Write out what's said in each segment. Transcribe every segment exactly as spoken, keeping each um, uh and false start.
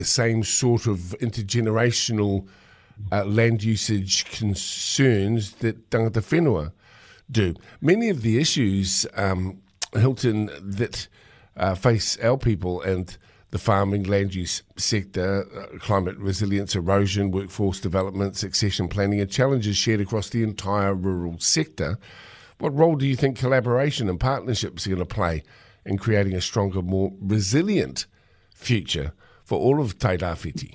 the same sort of intergenerational uh, land usage concerns that tangata whenua do. Many of the issues, um, Hilton, that uh, face our people and the farming, land use sector, uh, climate resilience, erosion, workforce development, succession planning, are challenges shared across the entire rural sector. What role do you think collaboration and partnerships are going to play in creating a stronger, more resilient future for all of Te Rāwhiti?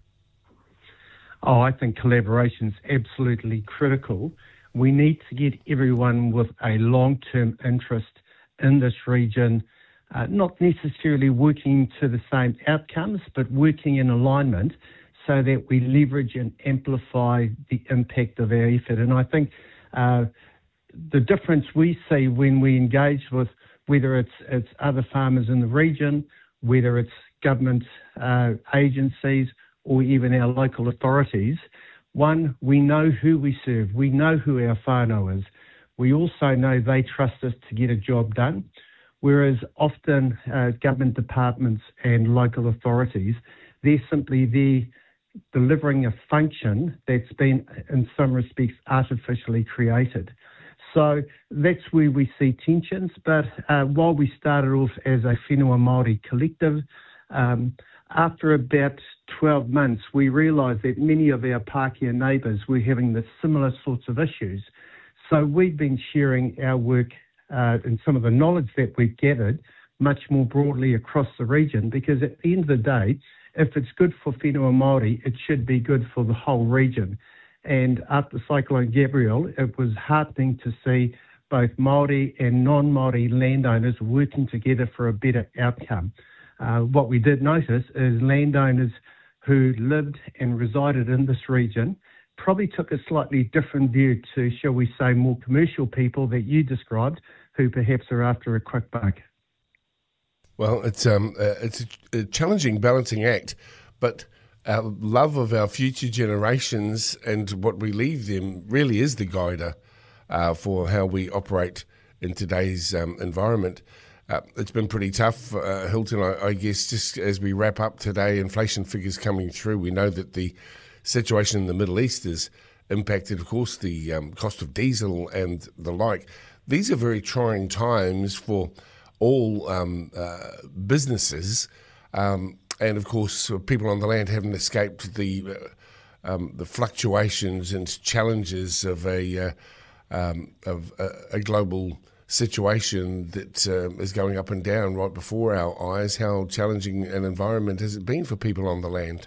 Oh, I think collaboration is absolutely critical. We need to get everyone with a long-term interest in this region, uh, not necessarily working to the same outcomes, but working in alignment so that we leverage and amplify the impact of our effort. And I think uh, the difference we see when we engage with whether it's, it's other farmers in the region, whether it's government uh, agencies, or even our local authorities, one, we know who we serve. We know who our whānau is. We also know they trust us to get a job done, whereas often uh, government departments and local authorities, they're simply there delivering a function that's been, in some respects, artificially created. So that's where we see tensions. But uh, while we started off as a whenua Māori collective, um, after about twelve months, we realised that many of our Pākehā neighbours were having the similar sorts of issues. So we've been sharing our work uh, and some of the knowledge that we've gathered much more broadly across the region, because at the end of the day, if it's good for whenua Māori, it should be good for the whole region. And after Cyclone Gabrielle, it was heartening to see both Māori and non-Māori landowners working together for a better outcome. Uh, what we did notice is landowners who lived and resided in this region probably took a slightly different view to, shall we say, more commercial people that you described, who perhaps are after a quick buck. Well, it's um, uh, it's a, a challenging balancing act, but our love of our future generations and what we leave them really is the guide uh, for how we operate in today's um, environment. Uh, it's been pretty tough, uh, Hilton, I, I guess, just as we wrap up today, inflation figures coming through. We know that the situation in the Middle East has impacted, of course, the um, cost of diesel and the like. These are very trying times for all um, uh, businesses, um, and, of course, people on the land haven't escaped the, uh, um, the fluctuations and challenges of a, uh, um, of a, a global situation that uh, is going up and down right before our eyes. How challenging an environment has it been for people on the land?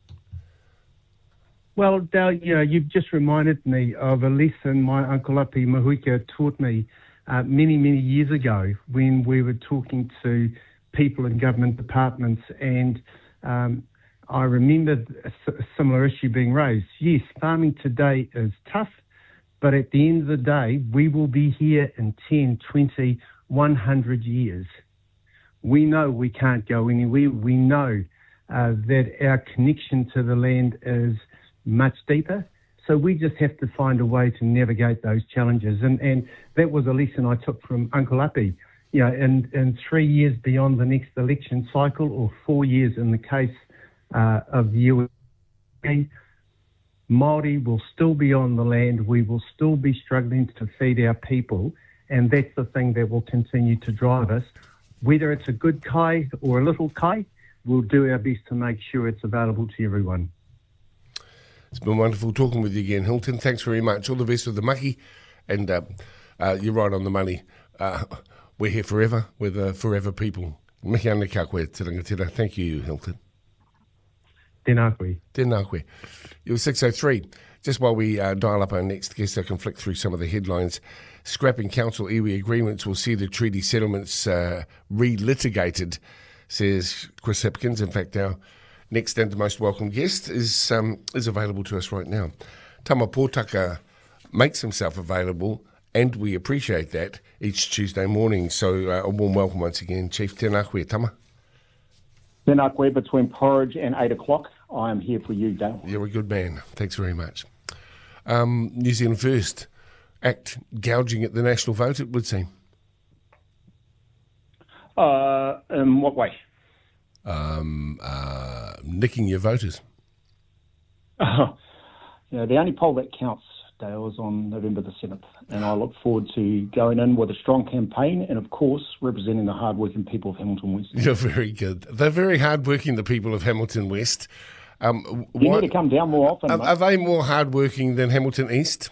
Well, Dale, you know, you've just reminded me of a lesson my Uncle Api Mahuika taught me uh, many, many years ago when we were talking to people in government departments, and um, I remember a, a similar issue being raised. Yes, farming today is tough, but at the end of the day, we will be here in ten, twenty, one hundred years. We know we can't go anywhere. We know uh, that our connection to the land is much deeper. So we just have to find a way to navigate those challenges. And, and that was a lesson I took from Uncle Api. You know, in, in three years beyond the next election cycle, or four years in the case uh, of the U S, Māori will still be on the land. We will still be struggling to feed our people, and that's the thing that will continue to drive us. Whether it's a good kai or a little kai, we'll do our best to make sure it's available to everyone. It's been wonderful talking with you again, Hilton. Thanks very much. All the best with the maki, and uh, uh, you're right on the money. Uh, we're here forever. We're the forever people. Mihi ana ka koe, te rangatira. Thank you, Hilton. Tēnā koe. Tēnā koe. You're six oh three. Just while we uh, dial up our next guest, I can flick through some of the headlines. Scrapping council iwi agreements will see the treaty settlements uh, re-litigated, says Chris Hipkins. In fact, our next and most welcome guest is um, is available to us right now. Tama Pōtaka makes himself available, and we appreciate that, each Tuesday morning. So uh, a warm welcome once again, Chief. Tēnā koe, Tama. Tēnā koe, between porridge and eight o'clock. I am here for you, Dale. You're a good man. Thanks very much. Um, New Zealand First act gouging at the national vote, it would seem. Uh, in what way? um, uh, nicking your voters? Uh, you know, the only poll that counts, Dale, is on November the seventh, and I look forward to going in with a strong campaign and, of course, representing the hard-working people of Hamilton West. You're very good. They're very hard-working, the people of Hamilton West. Um, you why, need to come down more often. Are, are they more hard-working than Hamilton East?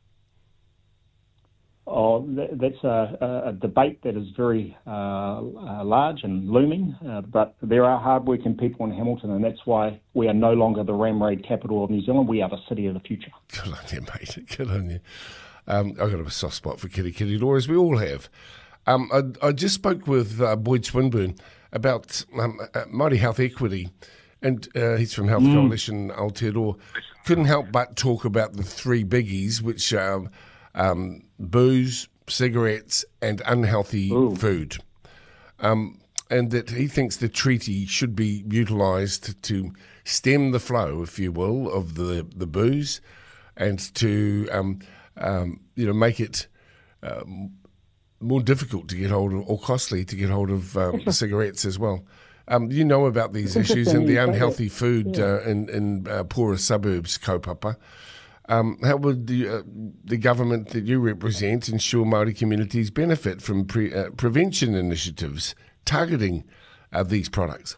Oh, that's a, a debate that is very uh, uh, large and looming, uh, but there are hard-working people in Hamilton, and that's why we are no longer the ram raid capital of New Zealand. We are the city of the future. Good on you, mate. Good on you. Um, I've got a soft spot for Kitty Kitty Law, as we all have. Um, I, I just spoke with uh, Boyd Swinburne about um, uh, Māori Health Equity, and uh, he's from Health mm. Coalition Aotearoa. Couldn't help but talk about the three biggies, which are um, booze, cigarettes, and unhealthy Ooh. food. Um, and that he thinks the treaty should be utilised to stem the flow, if you will, of the, the booze, and to um, um, you know make it um, more difficult to get hold of, or costly to get hold of um, cigarettes as well. Um, you know about these issues and the unhealthy food yeah. uh, in, in uh, poorer suburbs, kaupapa. Um, how would the, uh, the government that you represent ensure Māori communities benefit from pre, uh, prevention initiatives targeting uh, these products?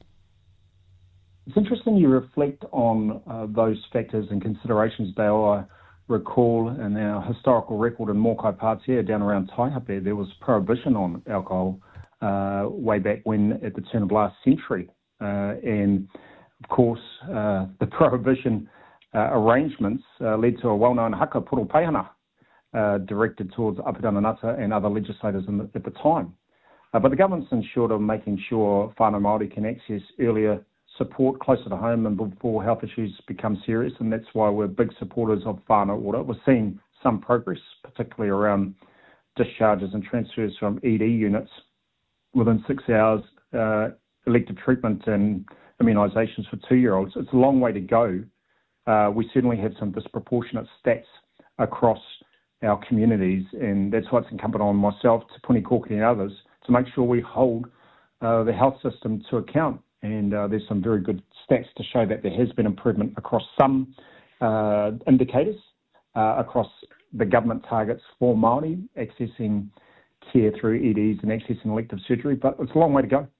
It's interesting you reflect on uh, those factors and considerations, Dale. I recall in our historical record in Mokai Pātea down around Taihape, there was prohibition on alcohol uh, way back when at the turn of last century. Uh, and, of course, uh, the prohibition Uh, arrangements uh, led to a well-known haka puro paihana uh, directed towards Apirana Ngata and other legislators in the, at the time. Uh, but the government's ensured of making sure whānau Māori can access earlier support closer to home and before health issues become serious, and that's why we're big supporters of whānau order. We're seeing some progress, particularly around discharges and transfers from E D units within six hours, uh, elective treatment and immunisations for two-year-olds. It's a long way to go. Uh, we certainly have some disproportionate stats across our communities, and that's why it's incumbent on myself, Te Puni Kōkiri and others to make sure we hold uh, the health system to account. And uh, there's some very good stats to show that there has been improvement across some uh, indicators, uh, across the government targets for Māori, accessing care through E Ds and accessing elective surgery, but it's a long way to go.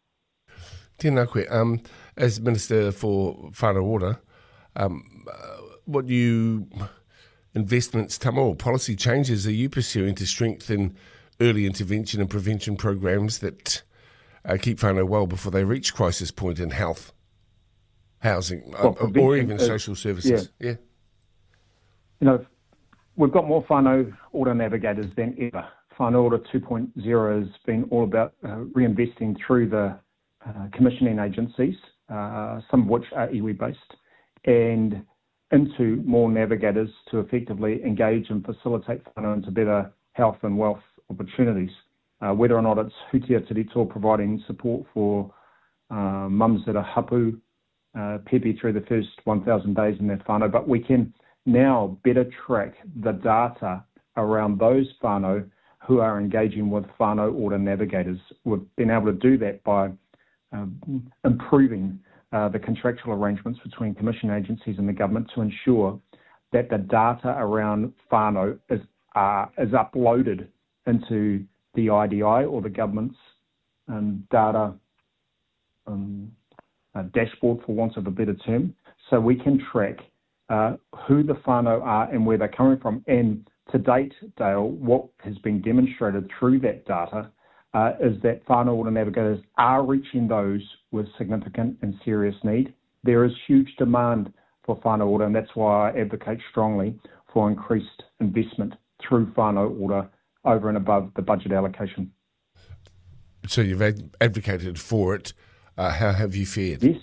Tēnā koe. Um, as Minister for Whānau Order, Um, uh, what new investments, tama, or policy changes are you pursuing to strengthen early intervention and prevention programs that uh, keep whānau well before they reach crisis point in health, housing, well, uh, or even uh, social services? Yeah. yeah. You know, we've got more whānau order navigators than ever. Whānau Order two point oh has been all about uh, reinvesting through the uh, commissioning agencies, uh, some of which are iwi-based, and into more navigators to effectively engage and facilitate whānau into better health and wealth opportunities. Uh, whether or not it's Hutia Te Rito providing support for uh, mums that are hapu, uh, pepe through the first one thousand days in their whānau, but we can now better track the data around those whānau who are engaging with whānau order navigators. We've been able to do that by um, improving Uh, the contractual arrangements between commission agencies and the government to ensure that the data around whānau is, uh, is uploaded into the I D I or the government's um, data um, uh, dashboard, for want of a better term, so we can track uh, who the whānau are and where they're coming from. And to date, Dale, what has been demonstrated through that data Uh, is that whānau order navigators are reaching those with significant and serious need. There is huge demand for whānau order, and that's why I advocate strongly for increased investment through whānau order over and above the budget allocation. So you've ad- advocated for it. Uh, how have you fared? Yes.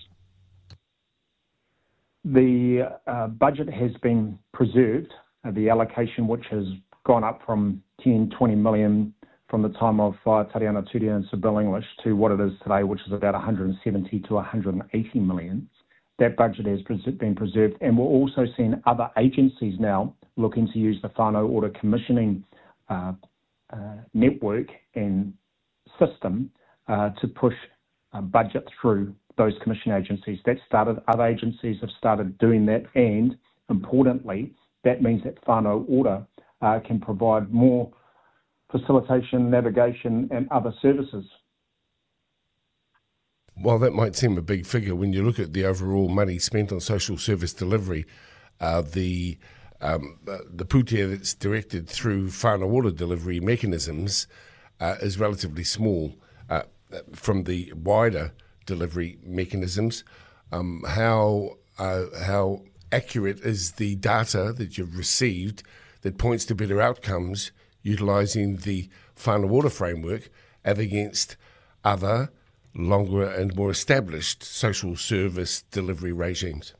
The uh, budget has been preserved, uh, the allocation which has gone up from ten, twenty million from the time of uh, Tariana Turia and Sir Bill English to what it is today, which is about one hundred seventy to one hundred eighty million. That budget has pres- been preserved, and we're also seeing other agencies now looking to use the whānau order commissioning uh, uh, network and system uh, to push uh, budget through those commission agencies. That started, other agencies have started doing that, and importantly, that means that whānau ora uh, can provide more facilitation, navigation and other services. While that might seem a big figure, when you look at the overall money spent on social service delivery, uh, the um, uh, the pūtea that's directed through whānau ora delivery mechanisms uh, is relatively small uh, from the wider delivery mechanisms. Um, how uh, how accurate is the data that you've received that points to better outcomes utilising the whānau ora framework as against other longer and more established social service delivery regimes?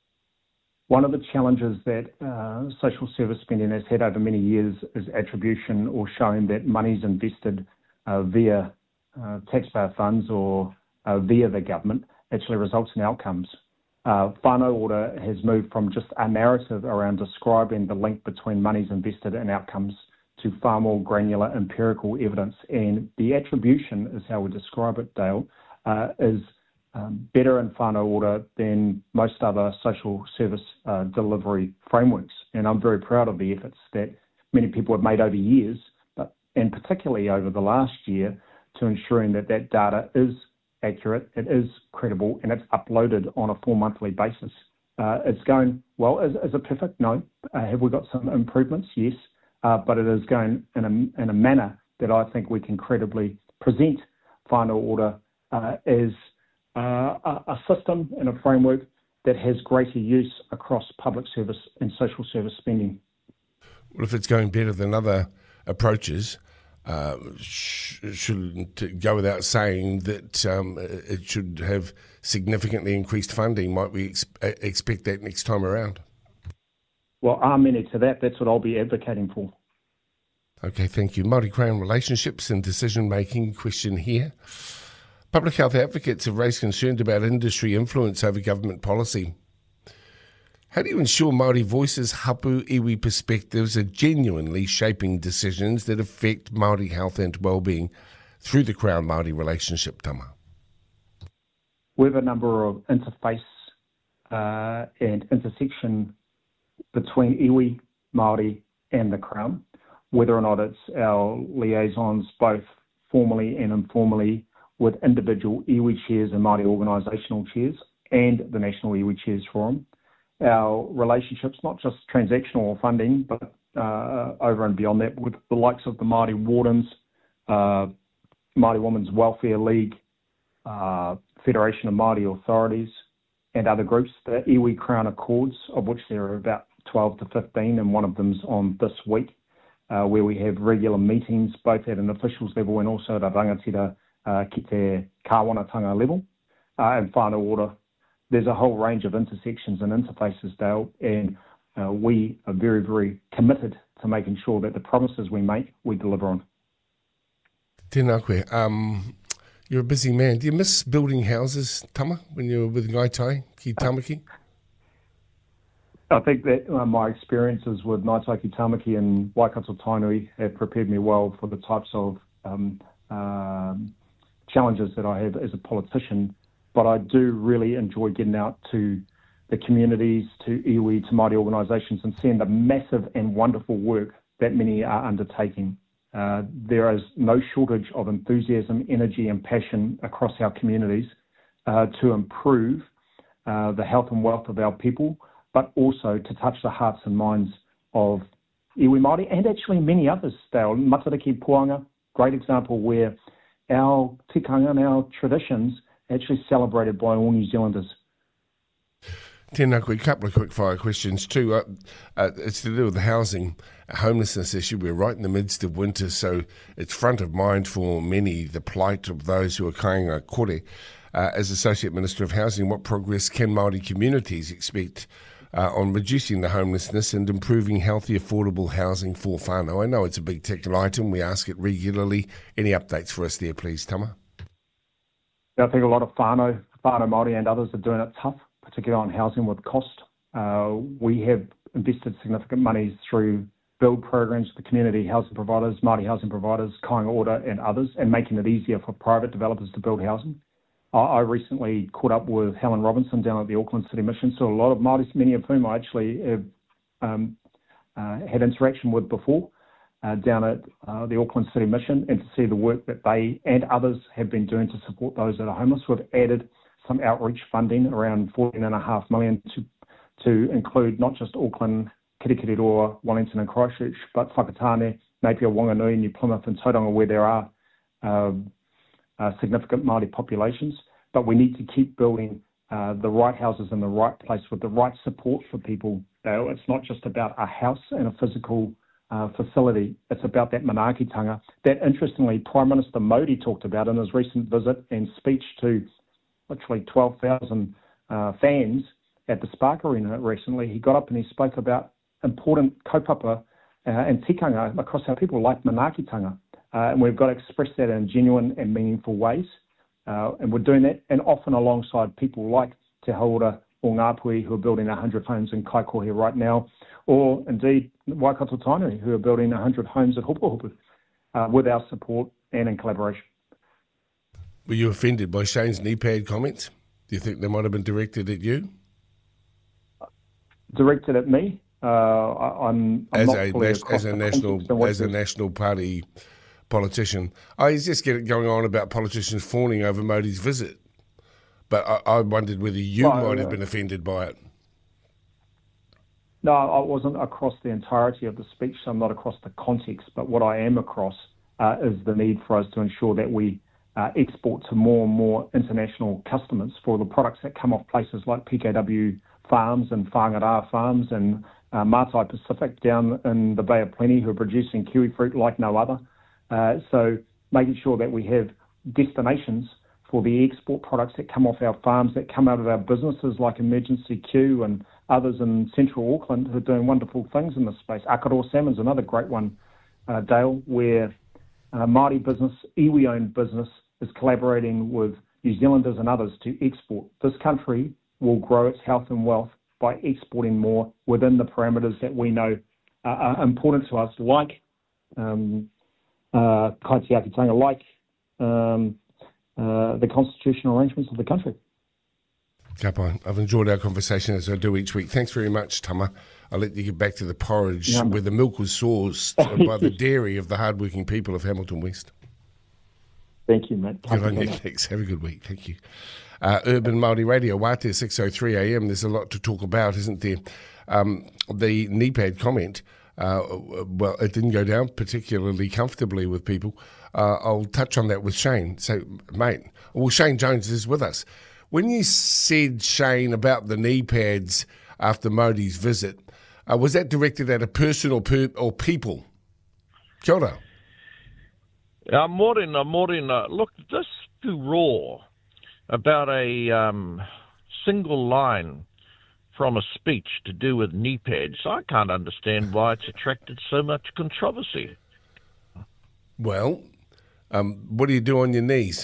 One of the challenges that uh, social service spending has had over many years is attribution, or showing that money's invested uh, via uh, taxpayer funds or uh, via the government actually results in outcomes. Uh, whānau ora has moved from just a narrative around describing the link between monies invested and outcomes to far more granular empirical evidence, and the attribution is how we describe it, Dale, uh, is um, better in whānau ora than most other social service uh, delivery frameworks. And I'm very proud of the efforts that many people have made over years, but and particularly over the last year, to ensuring that that data is accurate, it is credible, and it's uploaded on a full monthly basis. Uh, it's going well. Is, is it perfect? No. Uh, have we got some improvements? Yes. Uh, but it is going in a, in a manner that I think we can credibly present whānau ora uh, as uh, a, a system and a framework that has greater use across public service and social service spending. Well, if it's going better than other approaches, uh, sh- shouldn't go without saying that um, it should have significantly increased funding. Might we ex- expect that next time around? Well, amen to that. That's what I'll be advocating for. Okay, thank you. Māori Crown relationships and decision-making question here. Public health advocates have raised concerns about industry influence over government policy. How do you ensure Māori voices, hapu, iwi perspectives are genuinely shaping decisions that affect Māori health and well-being through the Crown-Māori relationship, Tama? We have a number of interface uh, and intersection between iwi, Māori and the Crown, whether or not it's our liaisons both formally and informally with individual iwi chairs and Māori organisational chairs and the National Iwi Chairs Forum. Our relationships, not just transactional or funding, but uh, over and beyond that, with the likes of the Māori Wardens, uh, Māori Women's Welfare League, uh, Federation of Māori Authorities, and other groups, the Iwi Crown Accords, of which there are about twelve to fifteen, and one of them's on this week, uh, where we have regular meetings, both at an officials level and also at a rangatira uh, ki te kāwanatanga level, uh, and whānau ora. There's a whole range of intersections and interfaces, Dale, and uh, we are very, very committed to making sure that the promises we make, we deliver on. Tēnā koe. Um, you're a busy man. Do you miss building houses, Tama, when you were with Ngaitai, ki Tamaki? I think that uh, my experiences with Ngaitai ki Tamaki and Waikato Tainui have prepared me well for the types of um, uh, challenges that I have as a politician. But I do really enjoy getting out to the communities, to iwi, to Māori organisations, and seeing the massive and wonderful work that many are undertaking. Uh, there is no shortage of enthusiasm, energy and passion across our communities uh, to improve uh, the health and wealth of our people, but also to touch the hearts and minds of iwi Māori and actually many others. Dale, Matariki Puanga, great example where our tikanga and our traditions actually celebrated by all New Zealanders. Tēnā koe, a couple of quick fire questions too. Uh, uh, it's to do with the housing homelessness issue. We're right in the midst of winter, so it's front of mind for many, the plight of those who are kāinga kore. Uh, as Associate Minister of Housing, what progress can Māori communities expect uh, on reducing the homelessness and improving healthy, affordable housing for whānau? I know it's a big ticket item. We ask it regularly. Any updates for us there, please, Tama? I think a lot of whānau, whānau Māori and others are doing it tough, particularly on housing with cost. Uh, we have invested significant monies through build programs for community housing providers, Māori housing providers, kāinga ora and others, and making it easier for private developers to build housing. I, I recently caught up with Helen Robinson down at the Auckland City Mission, so a lot of Māoris, many of whom I actually have um, uh, had interaction with before, uh, down at uh, the Auckland City Mission, and to see the work that they and others have been doing to support those that are homeless. We've added some outreach funding, around fourteen point five million dollars, to, to include not just Auckland, Kirikiriroa, Wellington and Christchurch, but Whakatane, Napier, Wanganui, New Plymouth and Tauranga, where there are um, uh, significant Māori populations. But we need to keep building uh, the right houses in the right place with the right support for people. Uh, it's not just about a house and a physical uh, facility. It's about that manaakitanga that, interestingly, Prime Minister Modi talked about in his recent visit and speech to literally twelve thousand uh, fans at the Spark Arena recently. He got up and he spoke about important kaupapa uh, and tikanga across our people, like manaakitanga. Uh, and we've got to express that in genuine and meaningful ways. Uh, and we're doing that, and often alongside people like Te Haura or Ngāpuhi, who are building one hundred homes in Kaikohe right now, or indeed Waikato Tainui, who are building one hundred homes at Hupuhupu, uh, with our support and in collaboration. Were you offended by Shane's knee pad comments? Do you think they might have been directed at you? Directed at me? Uh, I, I'm, I'm as not a fully nas- as a national as a national party politician. I just get it going on about politicians fawning over Modi's visit, but I, I wondered whether you well, might have uh, been offended by it. No, I wasn't across the entirety of the speech. So I'm not across the context, but what I am across uh, is the need for us to ensure that we uh, export to more and more international customers for the products that come off places like P K W Farms and Whangara Farms and uh, Mātai Pacific down in the Bay of Plenty, who are producing kiwi fruit like no other. Uh, so making sure that we have destinations for the export products that come off our farms, that come out of our businesses like Emergency Q and others in central Auckland who are doing wonderful things in this space. Akaroa Salmon's another great one, uh, Dale, where uh, Māori business, iwi-owned business, is collaborating with New Zealanders and others to export. This country will grow its health and wealth by exporting more within the parameters that we know uh, are important to us, like um, uh, kaitiakitanga, like um, uh, the constitutional arrangements of the country. Kapai, I've enjoyed our conversation as I do each week. Thanks very much, Tama. I'll let you get back to the porridge yeah, where the milk was sourced by the dairy of the hardworking people of Hamilton West. Thank you, mate. Good on you. Thanks. Have a good week. Thank you. Uh, Urban Māori Radio, Wātea six oh three A M. There's a lot to talk about, isn't there? Um, the knee pad comment, uh, well, it didn't go down particularly comfortably with people. Uh, I'll touch on that with Shane. So, mate, well, Shane Jones is with us. When you said, Shane, about the knee pads after Modi's visit, uh, was that directed at a person or, per- or people? Kia ora. Uh, morning, uh, morning. Uh, look, this too raw about a um, single line from a speech to do with knee pads. I can't understand why it's attracted so much controversy. Well, um, what do you do on your knees?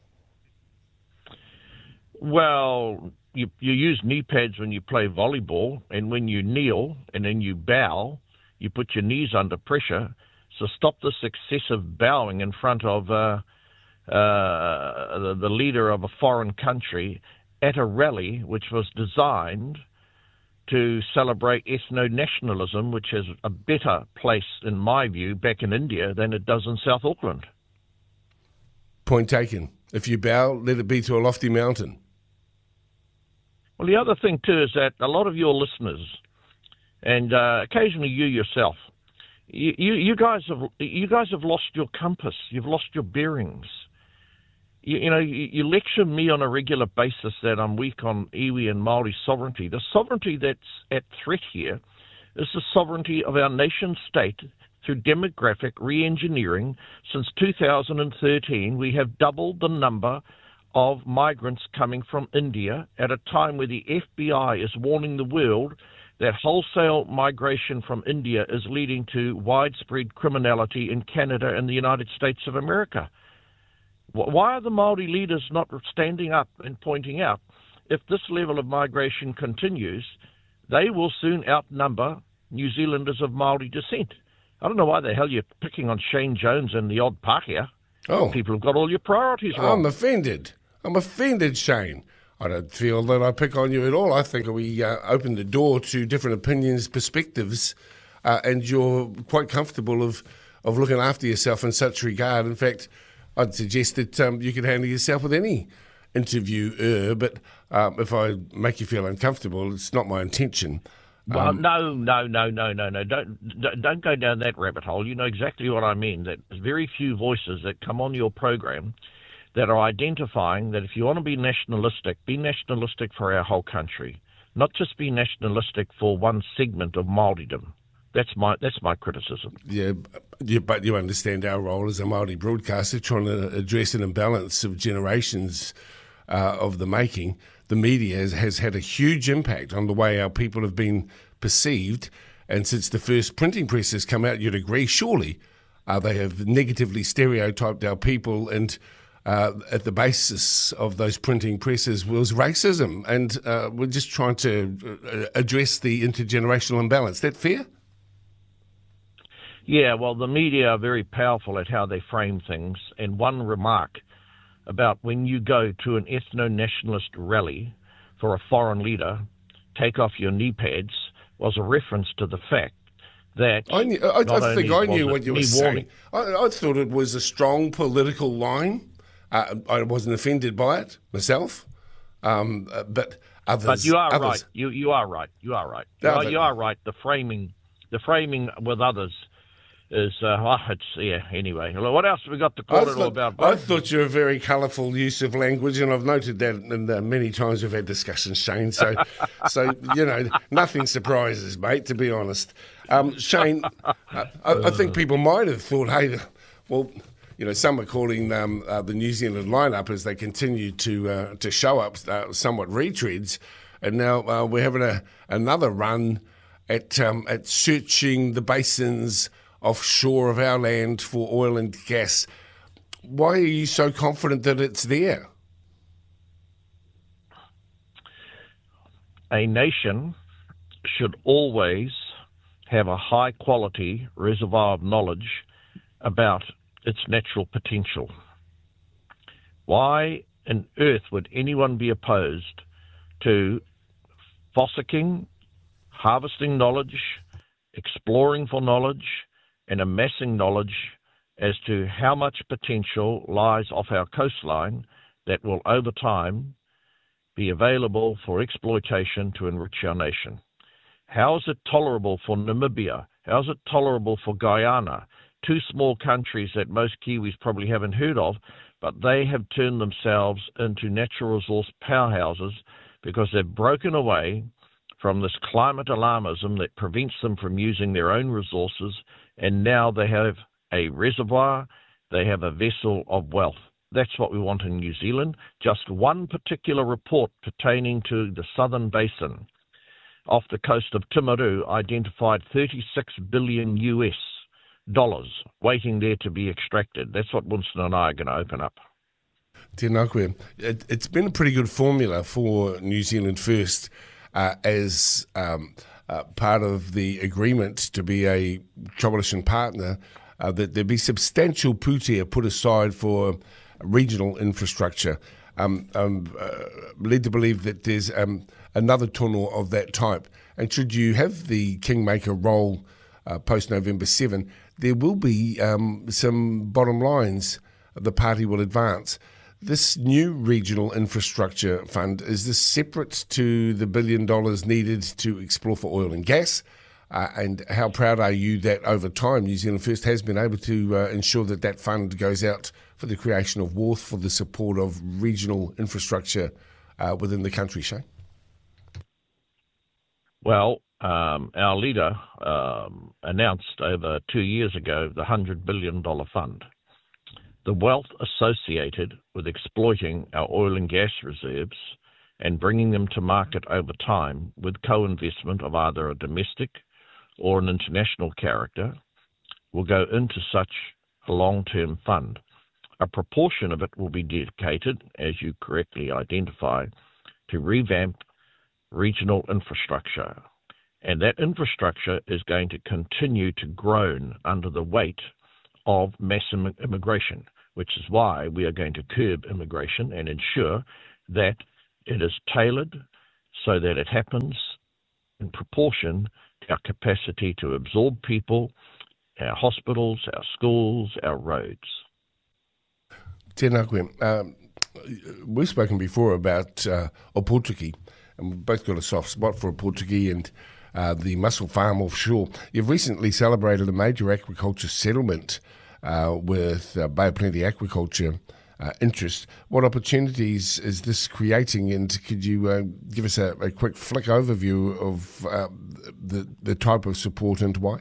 Well, you, you use knee pads when you play volleyball, and when you kneel and then you bow, you put your knees under pressure. So stop this excessive bowing in front of uh, uh, the, the leader of a foreign country at a rally which was designed to celebrate ethno-nationalism, which has a better place, in my view, back in India than it does in South Auckland. Point taken. If you bow, let it be to a lofty mountain. Well, the other thing, too, is that a lot of your listeners, and uh, occasionally you yourself, You, you, you guys have you guys have lost your compass. You've lost your bearings. You, you know, you, you lecture me on a regular basis that I'm weak on iwi and Māori sovereignty. The sovereignty that's at threat here is the sovereignty of our nation state through demographic re-engineering. Since two thousand thirteen, we have doubled the number of migrants coming from India at a time where the F B I is warning the world that wholesale migration from India is leading to widespread criminality in Canada and the United States of America. Why are the Māori leaders not standing up and pointing out, if this level of migration continues, they will soon outnumber New Zealanders of Māori descent? I don't know why the hell you're picking on Shane Jones and the odd Pākehā. Oh. People have got all your priorities wrong. I'm offended. I'm offended, Shane. I don't feel that I pick on you at all. I think we uh, open the door to different opinions, perspectives, uh, and you're quite comfortable of, of looking after yourself in such regard. In fact, I'd suggest that um, you could handle yourself with any interviewer, but um, if I make you feel uncomfortable, it's not my intention. Well, Um, no, no, no, no, no, no. Don't don't don't go down that rabbit hole. You know exactly what I mean. That there's very few voices that come on your program that are identifying that if you want to be nationalistic, be nationalistic for our whole country, not just be nationalistic for one segment of Māoridom. That's my that's my criticism. Yeah, you, but you understand our role as a Māori broadcaster, trying to address an imbalance of generations uh, of the making. The media has, has had a huge impact on the way our people have been perceived, and since the first printing press has come out, you'd agree, surely, uh, they have negatively stereotyped our people, and uh, at the basis of those printing presses was racism, and uh, we're just trying to uh, address the intergenerational imbalance. Is that fair? Yeah, well, the media are very powerful at how they frame things. And one remark about when you go to an ethno-nationalist rally for a foreign leader, take off your knee pads, was a reference to the fact that... I, knew, I, not I think only I knew was what it you were knee saying. warming- I, I thought it was a strong political line. Uh, I wasn't offended by it myself, um, uh, but others... But you are others, right. You you are right. You are right. You No, are, but- you are right. The framing, the framing with others is, uh, oh, it's, yeah, anyway. Well, what else have we got to I call it all thought, about? I Bob? thought you were a very colourful use of language, and I've noted that in the many times we've had discussions, Shane. So, so you know, nothing surprises, mate, to be honest. Um, Shane, uh, I, I think people might have thought, hey, well, you know, some are calling um, uh, the New Zealand lineup as they continue to uh, to show up uh, somewhat retreads, and now uh, we're having a another run at um, at searching the basins offshore of our land for oil and gas. Why are you so confident that it's there? A nation should always have a high quality reservoir of knowledge about its natural potential. Why on earth would anyone be opposed to fossicking, harvesting knowledge, exploring for knowledge, and amassing knowledge as to how much potential lies off our coastline that will over time be available for exploitation to enrich our nation? How is it tolerable for Namibia? How is it tolerable for Guyana? Two small countries that most Kiwis probably haven't heard of, but they have turned themselves into natural resource powerhouses because they've broken away from this climate alarmism that prevents them from using their own resources, and now they have a reservoir, they have a vessel of wealth. That's what we want in New Zealand. Just one particular report pertaining to the southern basin off the coast of Timaru identified thirty-six billion U S dollars waiting there to be extracted. That's what Winston and I are going to open up. Tēnā koe. It, it's been a pretty good formula for New Zealand First uh, as um, uh, part of the agreement to be a coalition partner, uh, that there be substantial pūtea put aside for regional infrastructure. Um, I'm uh, led to believe that there's um, another tono of that type. And should you have the kingmaker role uh, post-November seventh, there will be um, some bottom lines the party will advance. This new regional infrastructure fund, is this separate to the billion dollars needed to explore for oil and gas? Uh, and how proud are you that over time New Zealand First has been able to uh, ensure that that fund goes out for the creation of Wharf, for the support of regional infrastructure uh, within the country, Shane? Well, um, our leader um, announced over two years ago the one hundred billion dollars fund. The wealth associated with exploiting our oil and gas reserves and bringing them to market over time with co-investment of either a domestic or an international character will go into such a long-term fund. A proportion of it will be dedicated, as you correctly identify, to revamp regional infrastructure. And that infrastructure is going to continue to groan under the weight of mass immigration. which is why we are going to curb immigration and ensure that it is tailored so that it happens in proportion to our capacity to absorb people, our hospitals, our schools, our roads. Tēnā koe. Um, we've spoken before about uh, Opotiki, and we've both got a soft spot for Opotiki and uh, the mussel farm offshore. You've recently celebrated a major aquaculture settlement uh, with uh, Bay of Plenty aquaculture uh, interest. What opportunities is this creating, and could you uh, give us a, a quick flick overview of uh, the, the type of support and why?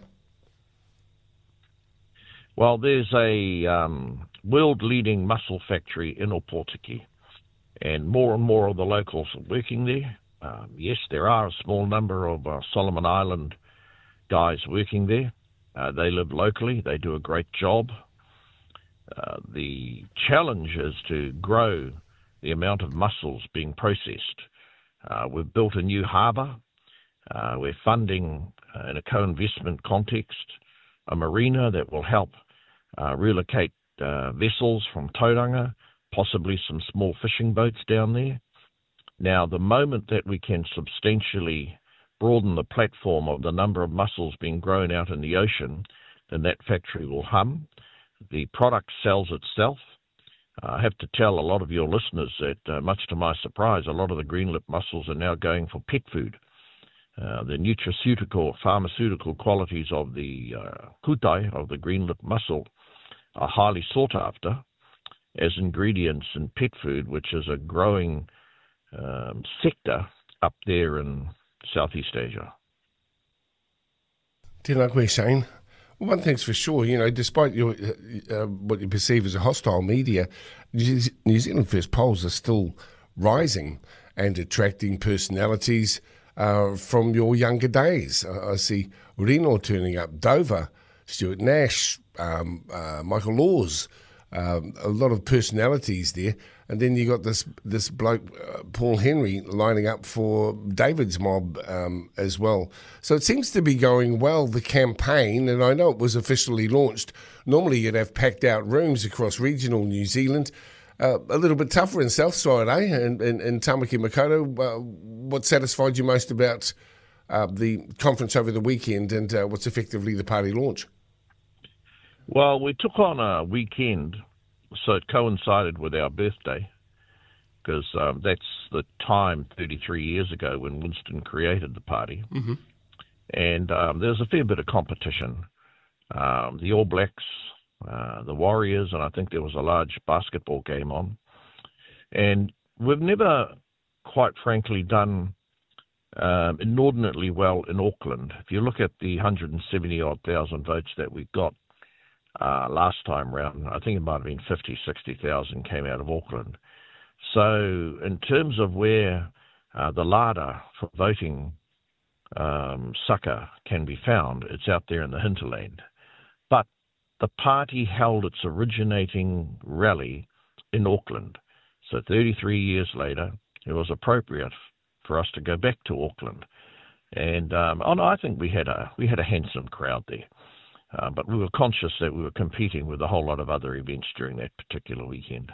Well, there's a um, world-leading mussel factory in Opotiki, and more and more of the locals are working there. Um, yes, there are a small number of uh, Solomon Island guys working there. Uh, they live locally. They do a great job. Uh, the challenge is to grow the amount of mussels being processed. Uh, we've built a new harbour. Uh, we're funding, uh, in a co-investment context, a marina that will help uh, relocate uh, vessels from Tauranga, possibly some small fishing boats down there. Now, the moment that we can substantially broaden the platform of the number of mussels being grown out in the ocean, then that factory will hum. The product sells itself. Uh, I have to tell a lot of your listeners that, uh, much to my surprise, a lot of the green-lip mussels are now going for pet food. Uh, the nutraceutical, pharmaceutical qualities of the uh, kutai, of the green-lip mussel, are highly sought after as ingredients in pet food, which is a growing um, sector up there in Southeast Asia. Tēnā koe, Shane. Well, one thing's for sure, you know, despite your uh, what you perceive as a hostile media, New Zealand First polls are still rising and attracting personalities uh, from your younger days. Uh, I see Reno turning up, Dover, Stuart Nash, um, uh, Michael Laws, um, a lot of personalities there. And then you got this this bloke, uh, Paul Henry, lining up for David's mob um, as well. So it seems to be going well, the campaign, and I know it was officially launched. Normally you'd have packed out rooms across regional New Zealand. Uh, a little bit tougher in Southside, eh? And in, in, in Tamaki Makaurau. Uh, what satisfied you most about uh, the conference over the weekend and uh, what's effectively the party launch? Well, we took on a weekend, so it coincided with our birthday, because um, that's the time thirty-three years ago when Winston created the party. Mm-hmm. And um, there's a fair bit of competition. Um, the All Blacks, uh, the Warriors, and I think there was a large basketball game on. And we've never, quite frankly, done um, inordinately well in Auckland. If you look at the one hundred seventy odd thousand votes that we got Uh, last time round, I think it might have been fifty, sixty thousand came out of Auckland. So in terms of where uh, the larder for voting um, sucker can be found, it's out there in the hinterland. But the party held its originating rally in Auckland. So thirty-three years later, it was appropriate for us to go back to Auckland. And um, oh no, I think we had a we had a handsome crowd there. Uh, but we were conscious that we were competing with a whole lot of other events during that particular weekend.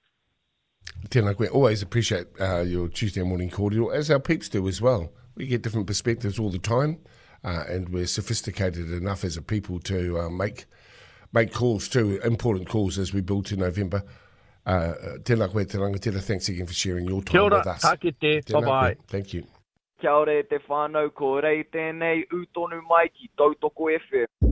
Tēnā koe. Always appreciate uh, your Tuesday morning cordial, as our peeps do as well. We get different perspectives all the time, uh, and we're sophisticated enough as a people to uh, make make calls too, important calls as we build to November. Uh, tēnā koe, te rangatira. Thanks again for sharing your time Kia ora, with us. take te, bye-bye. Thank you. Kia ora te whānau, ko rei tēnei, utonu mai ki Tautoko F M.